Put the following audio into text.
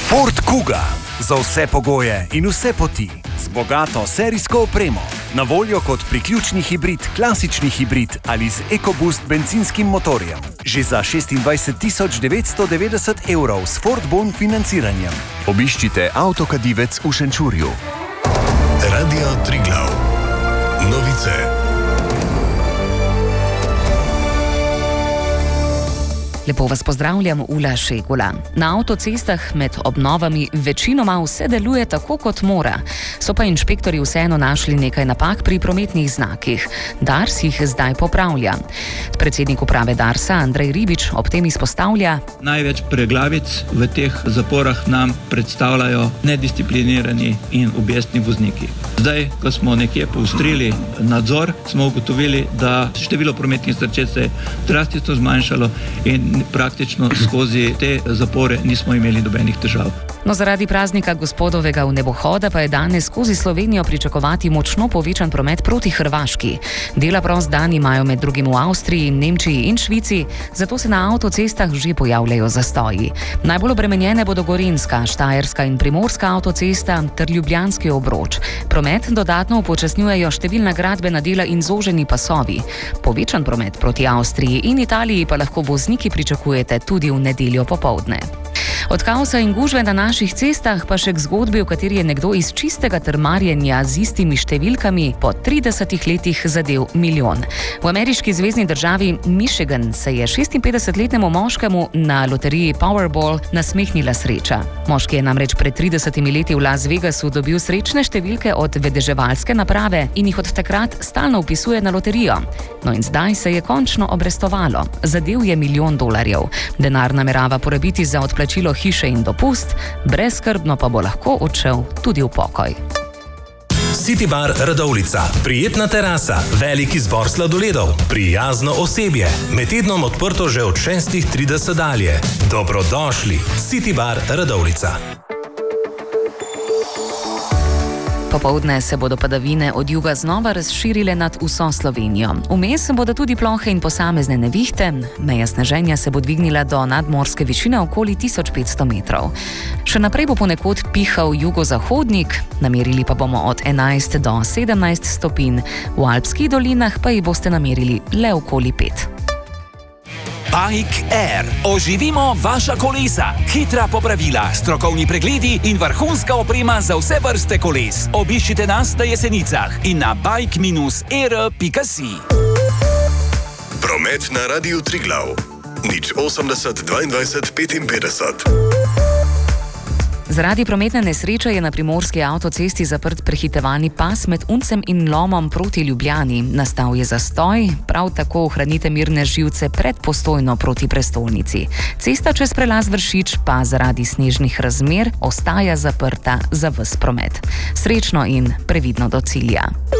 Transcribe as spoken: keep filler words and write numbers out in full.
Ford Kuga. Za vse pogoje in vse poti. Z bogato serijsko opremo. Na voljo kot priključni hibrid, klasični hibrid ali z EcoBoost bencinskim motorjem. Že za šestindvajset tisoč devetsto devetdeset evrov s Ford Bon financiranjem. Obiščite Avtokadivec v Šenčurju. Radio Triglav. Novice. Lepo vas pozdravljam, Ula Šegula. Na avtocestah med obnovami večinoma vse deluje tako, kot mora. So pa inšpektorji vseeno našli nekaj napak pri prometnih znakih. Dars jih zdaj popravlja. Predsednik uprave Darsa, Andrej Ribič, ob tem izpostavlja: Največ preglavic v teh zaporah nam predstavljajo nedisciplinirani in objestni vozniki. Zdaj, ko smo nekje poostrili nadzor, smo ugotovili, da število prometnih nesreč se je drastično zmanjšalo in praktično skozi te zapore nismo imeli nobenih težav. No, zaradi praznika gospodovega vnebohoda pa je danes skozi Slovenijo pričakovati močno povečan promet proti Hrvaški. Dela prost dan imajo med drugim v Avstriji, Nemčiji in Švici, zato se na avtocestah že pojavljajo zastoji. Najbolj obremenjene bodo Gorenjska, Štajerska in Primorska avtocesta ter Ljubljanski obroč. Promet dodatno upočasnjujejo številna gradbena dela in zoženi pasovi. Povečan promet proti Avstriji in Italiji pa lahko vozniki pričakujete tudi v nedeljo popoldne. Od kaosa in gužve na naših cestah pa še k zgodbi, v kateri je nekdo iz čistega trmarjenja z istimi številkami po tridesetih letih zadel milijon. V ameriški zvezni državi Michigan se je šestinpetdesetletnemu moškemu na loteriji Powerball nasmehnila sreča. Moški je namreč pred tridesetimi leti v Las Vegasu dobil srečne številke od vedeževalske naprave in jih od takrat stalno vpisuje na loterijo. No in zdaj se je končno obrestovalo. Zadel je milijon dolarjev. Denar namerava porabiti za odplačilo hiše in dopust, brezskrbno pa bo lahko odšel tudi v pokoj. City Bar Radovljica. Prijetna terasa, velik izbor sladoledov, prijazno osebje. Med tednom odprto že od šestih trideset dalje. Dobrodošli. City Bar Radovljica. Popoldne se bodo padavine od juga znova razširile nad vso Slovenijo. Vmes bodo tudi plohe in posamezne nevihte, meja sneženja se bo dvignila do nadmorske višine okoli tisoč petsto metrov. Še naprej bo ponekod pihal jugozahodnik, namerili pa bomo od enajst do sedemnajst stopinj, v alpskih dolinah pa jih boste namerili le okoli pet. Bike Air. Oživimo vaša kolesa. Hitra popravila, strokovni pregledi in vrhunska oprema za vse vrste koles. Obiščite nas na Jesenicah in na bike air pika si. Promet na Radiu Triglav. nič osemdeset dvaindvajset petinpetdeset. Zaradi prometne nesreče je na primorski avtocesti zaprt prehitevalni pas med Uncem in Lomom proti Ljubljani. Nastal je zastoj, prav tako ohranite mirne živce pred Postojno proti prestolnici. Cesta čez prelaz Vršič pa zaradi snežnih razmer ostaja zaprta za ves promet. Srečno in previdno do cilja.